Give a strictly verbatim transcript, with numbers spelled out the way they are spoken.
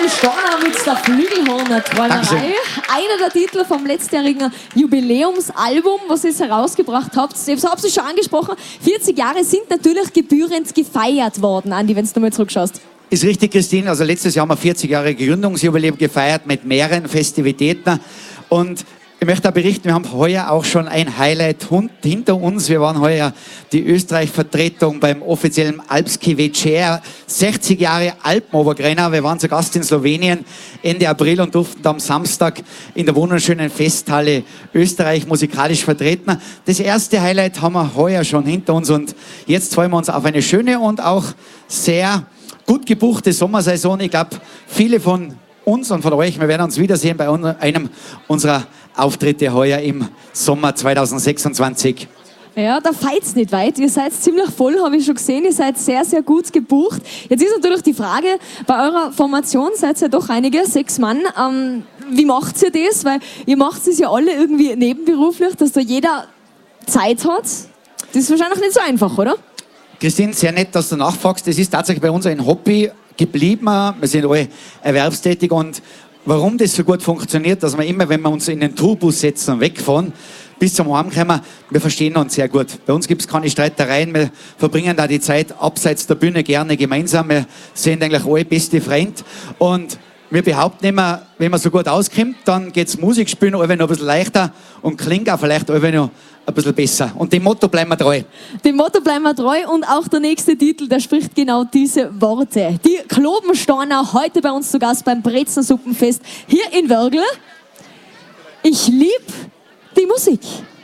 Storner mit der Flügelhorner-Träumerei. Einer der Titel vom letztjährigen Jubiläumsalbum, was ihr jetzt herausgebracht habt. Ich habe es schon angesprochen, vierzig Jahre sind natürlich gebührend gefeiert worden, Andi, wenn du mal zurückschaust. Ist richtig, Christine. Also letztes Jahr haben wir vierzig Jahre Gründungsjubiläum gefeiert mit mehreren Festivitäten. Und ich möchte auch berichten, wir haben heuer auch schon ein Highlight hinter uns. Wir waren heuer die Österreich-Vertretung beim offiziellen Alpski Večer, sechzig Jahre Alpenobergrenner. Wir waren zu Gast in Slowenien Ende April und durften am Samstag in der wunderschönen Festhalle Österreich musikalisch vertreten. Das erste Highlight haben wir heuer schon hinter uns und jetzt freuen wir uns auf eine schöne und auch sehr gut gebuchte Sommersaison. Ich glaube, viele von uns und von euch, wir werden uns wiedersehen bei einem unserer Auftritte heuer im Sommer zweitausendsechsundzwanzig. Ja, da feit's nicht weit. Ihr seid ziemlich voll, habe ich schon gesehen. Ihr seid sehr, sehr gut gebucht. Jetzt ist natürlich die Frage, bei eurer Formation seid ihr ja doch einige, sechs Mann. Ähm, wie macht ihr das? Weil ihr macht es ja alle irgendwie nebenberuflich, dass da jeder Zeit hat. Das ist wahrscheinlich nicht so einfach, oder? Christine, sehr nett, dass du nachfragst. Das ist tatsächlich bei uns ein Hobby geblieben. Wir sind alle erwerbstätig und warum das so gut funktioniert, dass wir immer, wenn wir uns in den Tourbus setzen und wegfahren, bis zum Heimkommen, wir verstehen uns sehr gut. Bei uns gibt es keine Streitereien, wir verbringen da die Zeit abseits der Bühne gerne gemeinsam. Wir sind eigentlich alle beste Freunde und wir behaupten immer, wenn man so gut auskommt, dann geht's Musik spielen alle noch ein bisschen leichter und klingt auch vielleicht alle noch ein bisschen besser. Und dem Motto bleiben wir treu. Dem Motto bleiben wir treu und auch der nächste Titel, der spricht genau diese Worte. Die Klobensteiner heute bei uns zu Gast beim Brezensuppenfest hier in Wörgl. Ich lieb die Musik.